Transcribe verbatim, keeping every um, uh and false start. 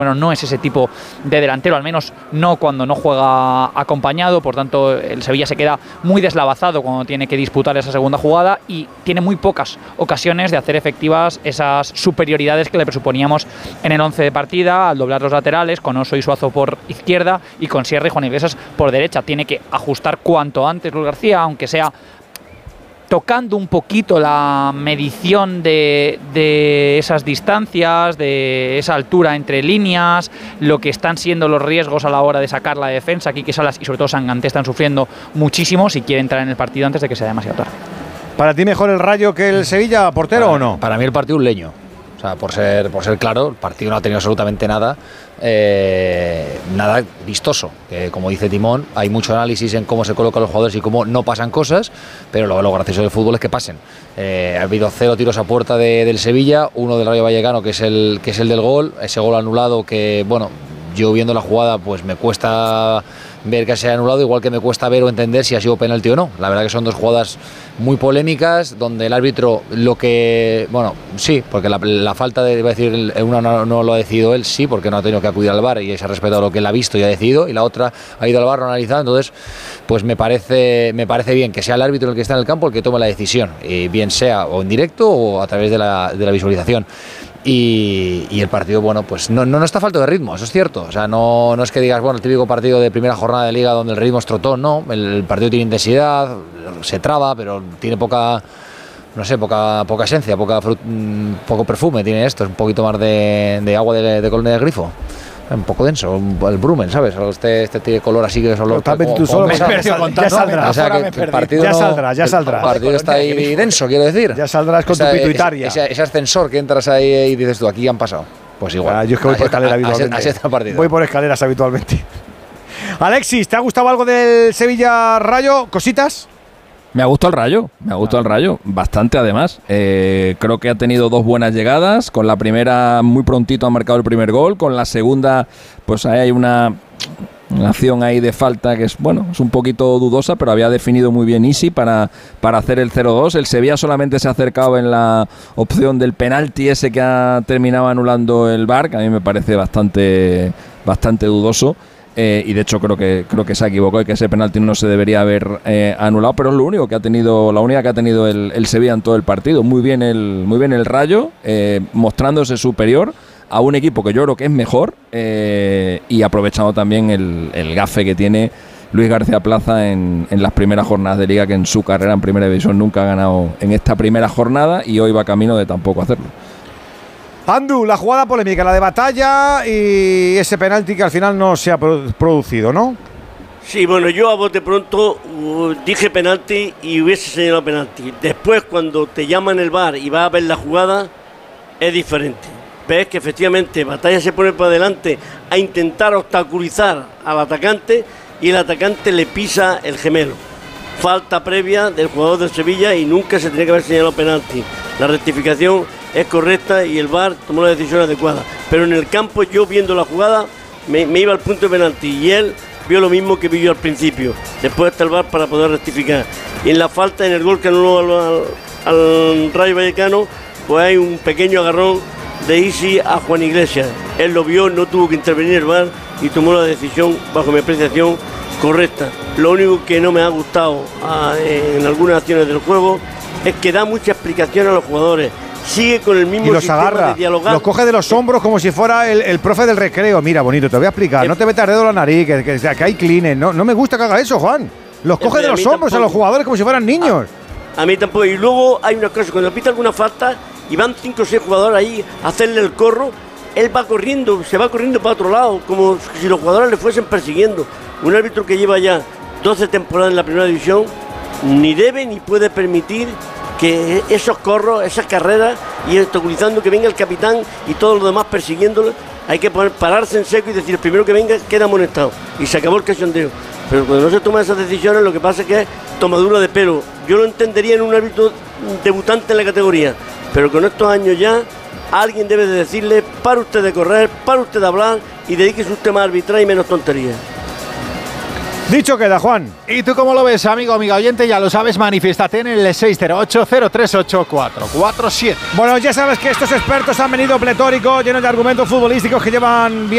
Bueno, no es ese tipo de delantero, al menos no cuando no juega acompañado, por tanto el Sevilla se queda muy deslavazado cuando tiene que disputar esa segunda jugada y tiene muy pocas ocasiones de hacer efectivas esas superioridades que le presuponíamos en el once de partida, al doblar los laterales, con Oso y Suazo por izquierda y con Sierra y Juan Iglesias por derecha. Tiene que ajustar cuanto antes Luis García, aunque sea tocando un poquito la medición de, de esas distancias, de esa altura entre líneas, lo que están siendo los riesgos a la hora de sacar la defensa. Quique Salas y sobre todo Sanganté están sufriendo muchísimo si quiere entrar en el partido antes de que sea demasiado tarde. ¿Para ti mejor el Rayo que el Sevilla, portero para, o no? Para mí el partido un leño. O sea, por ser, por ser claro, el partido no ha tenido absolutamente nada, eh, nada vistoso. Que, como dice Timón, hay mucho análisis en cómo se colocan los jugadores y cómo no pasan cosas, pero lo, lo gracioso del fútbol es que pasen. Eh, ha habido cero tiros a puerta de, del Sevilla, uno del Rayo Vallecano, que es el que es el del gol, ese gol anulado que, bueno, yo viendo la jugada, pues me cuesta ver que se haya anulado, igual que me cuesta ver o entender si ha sido penalti o no. La verdad que son dos jugadas muy polémicas, donde el árbitro lo que... Bueno, sí, porque la, la falta de... Iba a decir, una no, no lo ha decidido él, sí, porque no ha tenido que acudir al V A R y se ha respetado lo que él ha visto y ha decidido, y la otra ha ido al V A R, lo ha analizado. Entonces, pues me parece, me parece bien que sea el árbitro el que está en el campo el que tome la decisión, y bien sea o en directo o a través de la, de la visualización. Y, y el partido, bueno, pues no, no, no está falto de ritmo, eso es cierto. O sea, no, no es que digas, bueno, el típico partido de primera jornada de Liga donde el ritmo es trotón, no. El, el partido tiene intensidad, se traba, pero tiene poca, no sé, poca, poca esencia, poca frut, poco perfume tiene esto. Es un poquito más de, de agua de, de colonia de grifo. Un poco denso, el Brumen, ¿sabes? Este, este tiene color así que solo... También tú solo me perdido contando. Ya saldrá, o sea, que el partido ya no, saldrá, ya saldrá. El partido está ahí denso, quiero decir. Ya saldrás con esa, tu pituitaria. Ese, ese, ese ascensor que entras ahí y dices tú, aquí han pasado. Pues igual. Ah, yo es que voy por escalera habitualmente. Así está el partido. Voy por escaleras habitualmente. Alexis, ¿te ha gustado algo del Sevilla Rayo? ¿Cositas? Me ha gustado el Rayo, me ha gustado el Rayo, bastante además. Eh, creo que ha tenido dos buenas llegadas. Con la primera, muy prontito ha marcado el primer gol. Con la segunda, pues ahí hay una, una acción ahí de falta que es, bueno, es un poquito dudosa, pero había definido muy bien Isi para, para hacer el cero dos. El Sevilla solamente se ha acercado en la opción del penalti ese que ha terminado anulando el V A R, que a mí me parece bastante, bastante dudoso. Eh, y de hecho creo que creo que se ha equivocado y que ese penalti no se debería haber eh, anulado, pero es lo único que ha tenido, la única que ha tenido el, el Sevilla en todo el partido. Muy bien el, muy bien el Rayo, eh, mostrándose superior a un equipo que yo creo que es mejor, eh, y aprovechando también el, el gafe que tiene Luis García Plaza en, en las primeras jornadas de Liga, que en su carrera en Primera División nunca ha ganado en esta primera jornada y hoy va camino de tampoco hacerlo. Andu, la jugada polémica, la de Batalla y ese penalti que al final no se ha producido, ¿no? Sí, bueno, yo a bote pronto uh, dije penalti y hubiese señalado penalti. Después, cuando te llaman el V A R y vas a ver la jugada, es diferente. Ves que efectivamente Batalla se pone para adelante a intentar obstaculizar al atacante y el atacante le pisa el gemelo. Falta previa del jugador del Sevilla y nunca se tenía que haber señalado penalti. La rectificación es correcta y el V A R tomó la decisión adecuada. Pero en el campo, yo viendo la jugada, me, me iba al punto de penalti y él vio lo mismo que vi yo al principio. Después está el V A R para poder rectificar. Y en la falta, en el gol que anuló al, al, al Rayo Vallecano, pues hay un pequeño agarrón de Isi a Juan Iglesias. Él lo vio, no tuvo que intervenir el V A R y tomó la decisión, bajo mi apreciación, correcta. Lo único que no me ha gustado a, en algunas acciones del juego es que da mucha explicación a los jugadores. Sigue con el mismo y los sistema agarra, de dialogar. los coge de los hombros como si fuera el, el profe del recreo. Mira, bonito, te voy a explicar. No te metas dedo en la nariz, que, que, que hay cleanes. No, no me gusta que haga eso, Juan. Los coge de los hombros tampoco. A los jugadores como si fueran niños. A, a mí tampoco. Y luego hay una cosa, cuando pita alguna falta y van cinco o seis jugadores ahí a hacerle el corro, él va corriendo, se va corriendo para otro lado, como si los jugadores le fuesen persiguiendo. Un árbitro que lleva ya doce temporadas en la Primera División ni debe ni puede permitir que esos corros, esas carreras, y obstaculizando que venga el capitán y todos los demás persiguiéndolo. Hay que poner, pararse en seco y decir, el primero que venga queda amonestado. Y se acabó el cachondeo. Pero cuando no se toman esas decisiones, lo que pasa es que es tomadura de pelo. Yo lo entendería en un árbitro debutante en la categoría, pero con estos años ya, alguien debe de decirle, para usted de correr, para usted de hablar y dedíquese usted más a arbitrar y menos tonterías. Dicho queda, Juan. ¿Y tú cómo lo ves, amigo, amiga oyente? Ya lo sabes, manifiéstate en el seis cero ocho, cero tres ocho, cuatro cuatro siete. Bueno, ya sabes que estos expertos han venido pletóricos, llenos de argumentos futbolísticos que llevan bien